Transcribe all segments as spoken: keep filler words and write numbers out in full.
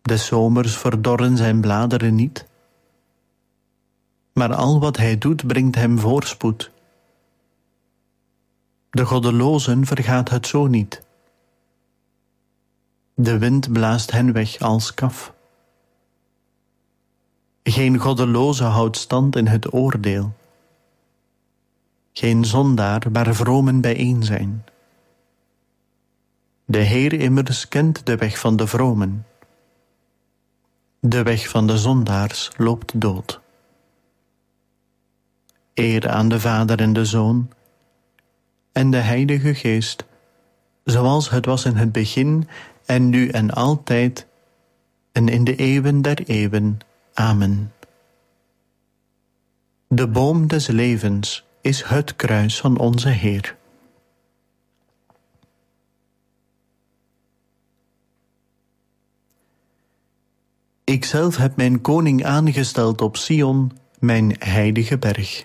Des zomers verdorren zijn bladeren niet, maar al wat hij doet brengt hem voorspoed. De goddelozen vergaat het zo niet. De wind blaast hen weg als kaf. Geen goddeloze houdt stand in het oordeel. Geen zondaar waar vromen bijeen zijn. De Heer immers kent de weg van de vromen. De weg van de zondaars loopt dood. Eer aan de Vader en de Zoon en de Heilige Geest, zoals het was in het begin en nu en altijd en in de eeuwen der eeuwen. Amen. De boom des levens is het kruis van onze Heer. Ikzelf heb mijn koning aangesteld op Sion, mijn heilige berg.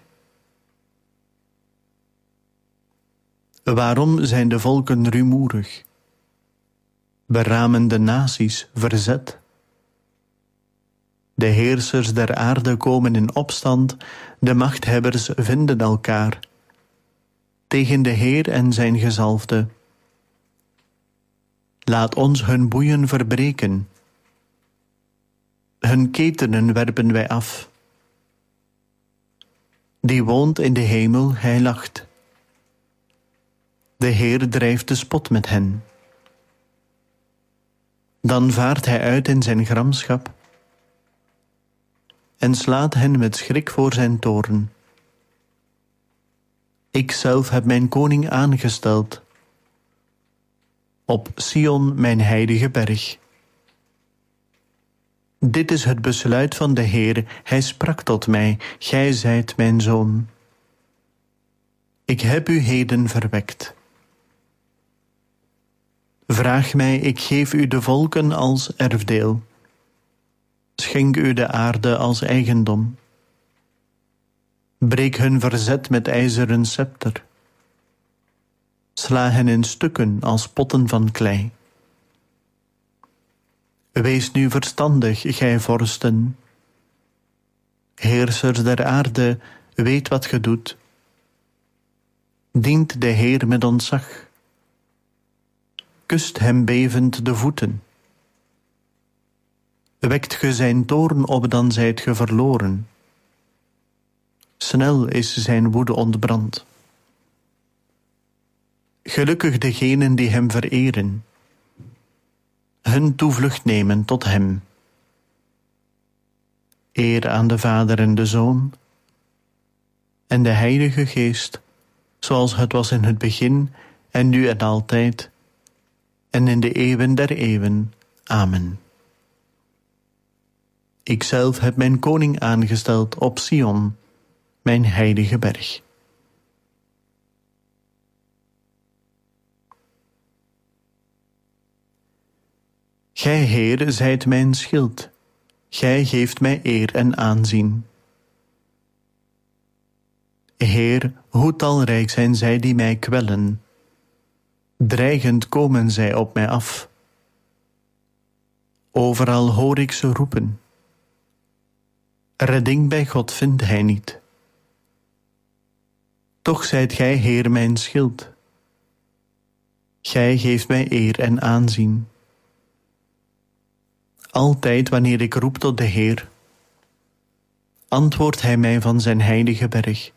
Waarom zijn de volken rumoerig? Beramen de naties verzet? De heersers der aarde komen in opstand, de machthebbers vinden elkaar tegen de Heer en zijn gezalfde. Laat ons hun boeien verbreken. Hun ketenen werpen wij af. Die woont in de hemel, hij lacht. De Heer drijft de spot met hen. Dan vaart hij uit in zijn gramschap en slaat hen met schrik voor zijn toorn. Ikzelf heb mijn koning aangesteld op Sion, mijn heilige berg. Dit is het besluit van de Heer, hij sprak tot mij, gij zijt mijn zoon. Ik heb u heden verwekt. Vraag mij, ik geef u de volken als erfdeel. Schenk u de aarde als eigendom. Breek hun verzet met ijzeren scepter. Sla hen in stukken als potten van klei. Wees nu verstandig, gij vorsten. Heersers der aarde, weet wat ge doet. Dient de Heer met ontzag. Kust hem bevend de voeten. Wekt ge zijn toorn op, dan zijt ge verloren. Snel is zijn woede ontbrand. Gelukkig degenen die hem vereren, hun toevlucht nemen tot hem. Eer aan de Vader en de Zoon en de Heilige Geest, zoals het was in het begin en nu en altijd en in de eeuwen der eeuwen. Amen. Ikzelf heb mijn koning aangesteld op Sion, mijn heilige berg. Gij, Heer, zijt mijn schild. Gij geeft mij eer en aanzien. Heer, hoe talrijk zijn zij die mij kwellen. Dreigend komen zij op mij af. Overal hoor ik ze roepen. Redding bij God vindt hij niet. Toch zijt gij, Heer, mijn schild. Gij geeft mij eer en aanzien. Altijd wanneer ik roep tot de Heer, antwoordt hij mij van zijn heilige berg.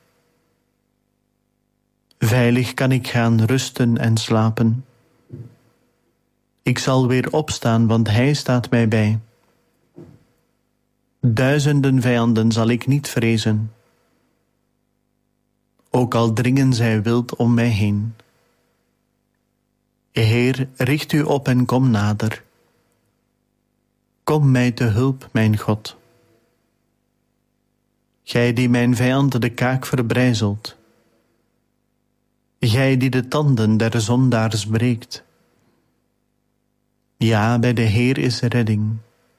Veilig kan ik gaan rusten en slapen. Ik zal weer opstaan, want hij staat mij bij. Duizenden vijanden zal ik niet vrezen, ook al dringen zij wild om mij heen. Heer, richt u op en kom nader. Kom mij te hulp, mijn God. Gij die mijn vijand de kaak verbrijzelt. Gij die de tanden der zondaars breekt. Ja, bij de Heer is redding.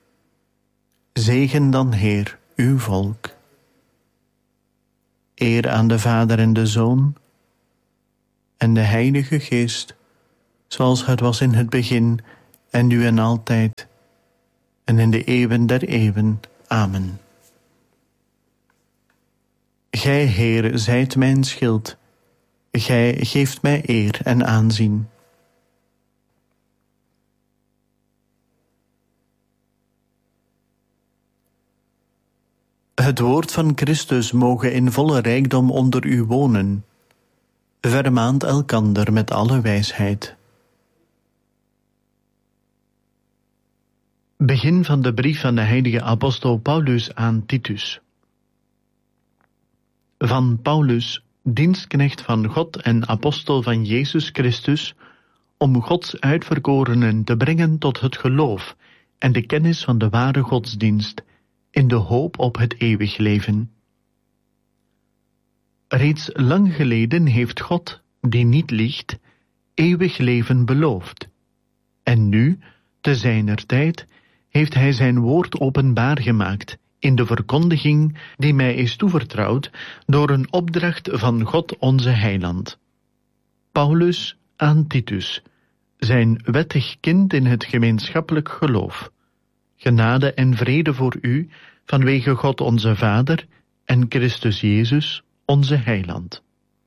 Zegen dan, Heer, uw volk. Eer aan de Vader en de Zoon en de Heilige Geest, zoals het was in het begin en nu en altijd en in de eeuwen der eeuwen. Amen. Gij, Heer, zijt mijn schild. Gij geeft mij eer en aanzien. Het woord van Christus moge in volle rijkdom onder u wonen. Vermaant elkander met alle wijsheid. Begin van de brief van de heilige apostel Paulus aan Titus. Van Paulus, dienstknecht van God en apostel van Jezus Christus, om Gods uitverkorenen te brengen tot het geloof en de kennis van de ware godsdienst, in de hoop op het eeuwig leven. Reeds lang geleden heeft God, die niet liegt, eeuwig leven beloofd. En nu, te zijner tijd, heeft hij zijn woord openbaar gemaakt in de verkondiging die mij is toevertrouwd door een opdracht van God onze Heiland. Paulus aan Titus, zijn wettig kind in het gemeenschappelijk geloof. Genade en vrede voor u, vanwege God onze Vader en Christus Jezus, onze Heiland.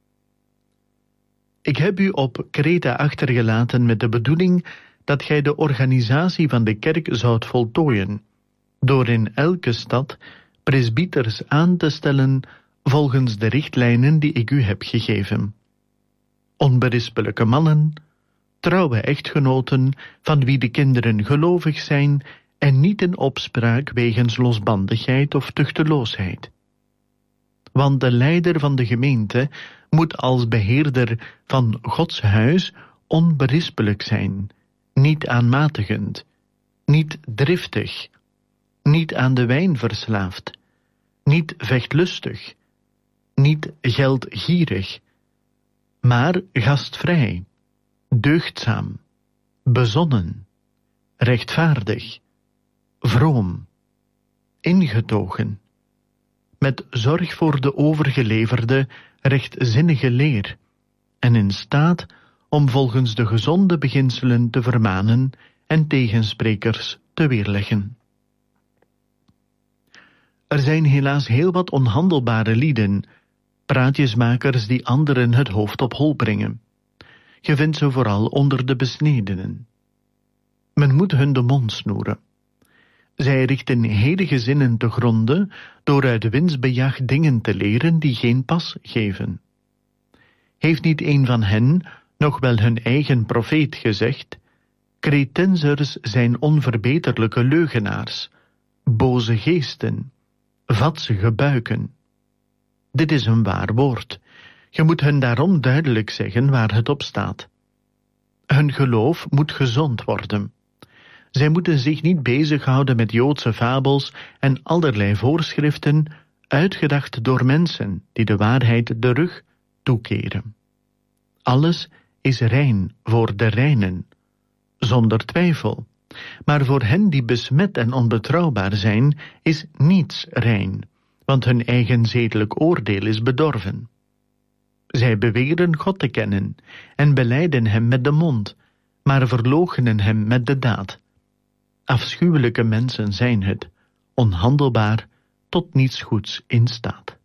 Ik heb u op Kreta achtergelaten met de bedoeling dat gij de organisatie van de kerk zoudt voltooien, door in elke stad presbyters aan te stellen volgens de richtlijnen die ik u heb gegeven. Onberispelijke mannen, trouwe echtgenoten, van wie de kinderen gelovig zijn en niet in opspraak wegens losbandigheid of tuchteloosheid. Want de leider van de gemeente moet als beheerder van Gods huis onberispelijk zijn, niet aanmatigend, niet driftig, niet aan de wijn verslaafd, niet vechtlustig, niet geldgierig, maar gastvrij, deugdzaam, bezonnen, rechtvaardig, vroom, ingetogen, met zorg voor de overgeleverde rechtzinnige leer en in staat om volgens de gezonde beginselen te vermanen en tegensprekers te weerleggen. Er zijn helaas heel wat onhandelbare lieden, praatjesmakers die anderen het hoofd op hol brengen. Je vindt ze vooral onder de besnedenen. Men moet hun de mond snoeren. Zij richten hele gezinnen te gronde door uit winstbejag dingen te leren die geen pas geven. Heeft niet een van hen, nog wel hun eigen profeet, gezegd: Cretensers zijn onverbeterlijke leugenaars, boze geesten, vadsige buiken. Dit is een waar woord. Je moet hen daarom duidelijk zeggen waar het op staat. Hun geloof moet gezond worden. Zij moeten zich niet bezighouden met Joodse fabels en allerlei voorschriften, uitgedacht door mensen die de waarheid de rug toekeren. Alles is rein voor de reinen, zonder twijfel. Maar voor hen die besmet en onbetrouwbaar zijn, is niets rein, want hun eigen zedelijk oordeel is bedorven. Zij beweren God te kennen en belijden hem met de mond, maar verloochenen hem met de daad. Afschuwelijke mensen zijn het, onhandelbaar, tot niets goeds in staat.